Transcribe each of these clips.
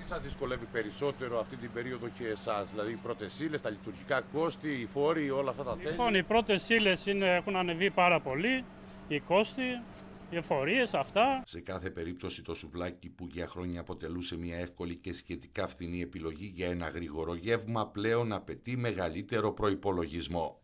σας δυσκολεύει περισσότερο αυτή την περίοδο και εσάς, δηλαδή οι πρώτες ύλες, τα λειτουργικά κόστη, οι φόροι, όλα αυτά τα τέλη? Λοιπόν, οι πρώτες ύλες έχουν ανεβεί πάρα πολύ, οι κόστη, οι εφορίες, αυτά. Σε κάθε περίπτωση το σουβλάκι που για χρόνια αποτελούσε μια εύκολη και σχετικά φθηνή επιλογή για ένα γρήγορο γεύμα πλέον απαιτεί μεγαλύτερο προϋπολογισμό.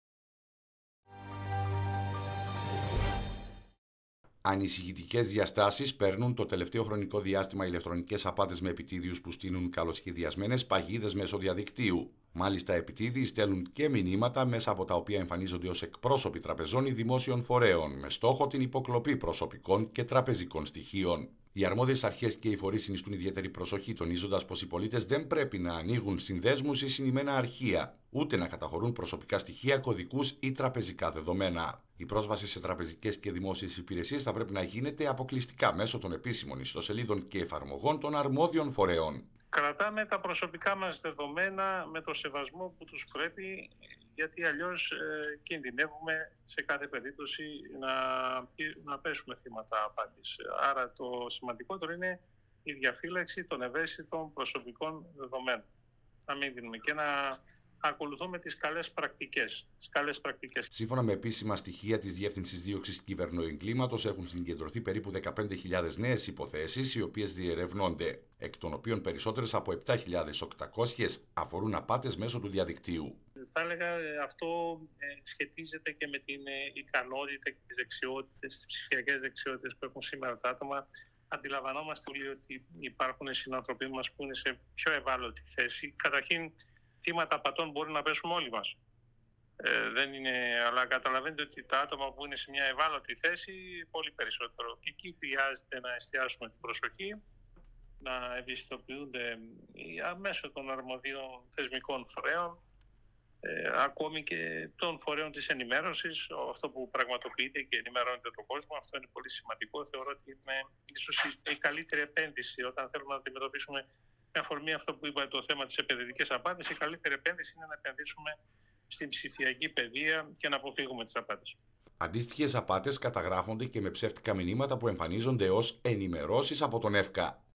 Ανησυχητικές διαστάσεις παίρνουν το τελευταίο χρονικό διάστημα ηλεκτρονικές απάτες με επιτίδιους που στείνουν καλοσχεδιασμένες παγίδες μέσω διαδικτύου. Μάλιστα, επιτίδιοι στέλνουν και μηνύματα μέσα από τα οποία εμφανίζονται ως εκπρόσωποι τραπεζών ή δημόσιων φορέων, με στόχο την υποκλοπή προσωπικών και τραπεζικών στοιχείων. Οι αρμόδιες αρχές και οι φορείς συνιστούν ιδιαίτερη προσοχή, τονίζοντας πως οι πολίτες δεν πρέπει να ανοίγουν συνδέσμους ή συνημμένα αρχεία, ούτε να καταχωρούν προσωπικά στοιχεία, κωδικούς ή τραπεζικά δεδομένα. Η πρόσβαση σε τραπεζικές και δημόσιες υπηρεσίες θα πρέπει να γίνεται αποκλειστικά μέσω των επίσημων ιστοσελίδων και εφαρμογών των αρμόδιων φορέων. Κρατάμε τα προσωπικά μας δεδομένα με το σεβασμό που τους πρέπει, γιατί αλλιώς κινδυνεύουμε σε κάθε περίπτωση να πέσουμε θύματα απάτης. Άρα το σημαντικότερο είναι η διαφύλαξη των ευαίσθητων προσωπικών δεδομένων. Να μην δίνουμε και να ακολουθούμε τις καλές πρακτικές. Σύμφωνα με επίσημα στοιχεία της Διεύθυνσης Δίωξης Κυβερνοεγκλήματος, έχουν συγκεντρωθεί περίπου 15.000 νέες υποθέσεις, οι οποίες διερευνώνται, εκ των οποίων περισσότερες από 7.800 αφορούν απάτες μέσω του διαδικτύου. Θα έλεγα αυτό σχετίζεται και με την ικανότητα και τις δεξιότητες, τις ψηφιακές δεξιότητες που έχουν σήμερα τα άτομα. Αντιλαμβανόμαστε όλοι ότι υπάρχουν συνανθρωποί μας που είναι σε πιο ευάλωτη θέση. Καταρχήν, θύματα απατών μπορεί να πέσουμε όλοι μας. Αλλά καταλαβαίνετε ότι τα άτομα που είναι σε μια ευάλωτη θέση πολύ περισσότερο. Και εκεί χρειάζεται να εστιάσουμε την προσοχή, να ευαισθητοποιούνται μέσω των αρμοδίων θεσμικών φορέων, ακόμη και των φορέων της ενημέρωσης, αυτό που πραγματοποιείται και ενημερώνεται τον κόσμο. Αυτό είναι πολύ σημαντικό. Θεωρώ ότι είναι ίσως η καλύτερη επένδυση όταν θέλουμε να αντιμετωπίσουμε, με αφορμή αυτό που είπα, το θέμα της επενδυτικής απάτης. Η καλύτερη επένδυση είναι να επενδύσουμε στην ψηφιακή παιδεία και να αποφύγουμε τις απάτες. Αντίστοιχες απάτες καταγράφονται και με ψεύτικα μηνύματα που εμφανίζονται ως ενημερώσεις από τον ΕΦΚΑ.